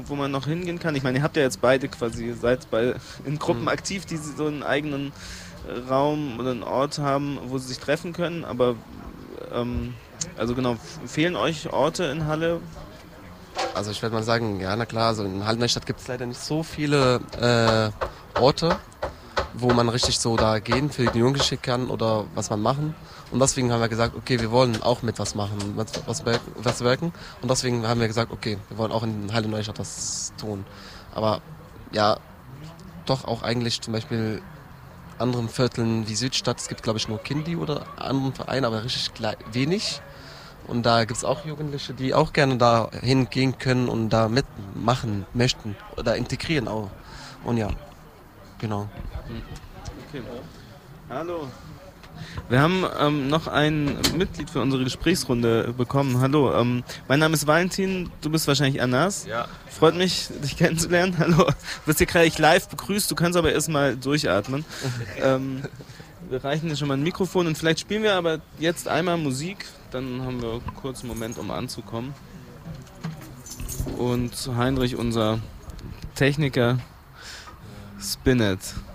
wo man noch hingehen kann? Ich meine, ihr habt ja jetzt beide quasi, seid in Gruppen aktiv, die so einen eigenen Raum oder einen Ort haben, wo sie sich treffen können, aber also genau, fehlen euch Orte in Halle? Also ich würde mal sagen, ja, na klar, also in Halle-Neustadt gibt es leider nicht so viele Orte, wo man richtig so da gehen für die Jugendliche kann oder was man machen. Und deswegen haben wir gesagt, okay, wir wollen auch mit was machen, was wirken. Und deswegen haben wir gesagt, okay, wir wollen auch in Halle-Neustadt was tun. Aber ja, doch auch eigentlich zum Beispiel anderen Vierteln wie Südstadt, es gibt glaube ich nur Kindi oder anderen Vereine, aber richtig wenig. Und da gibt es auch Jugendliche, die auch gerne da hingehen können und da mitmachen möchten oder integrieren auch. Und ja, genau. Okay. Hallo. Wir haben noch ein Mitglied für unsere Gesprächsrunde bekommen. Hallo, mein Name ist Valentin, du bist wahrscheinlich Anas. Ja. Freut mich, dich kennenzulernen. Hallo, du bist hier gerade live begrüßt, du kannst aber erstmal durchatmen. Wir reichen dir schon mal ein Mikrofon und vielleicht spielen wir aber jetzt einmal Musik, dann haben wir kurz einen Moment, um anzukommen. Und Heinrich, unser Techniker, Spin It.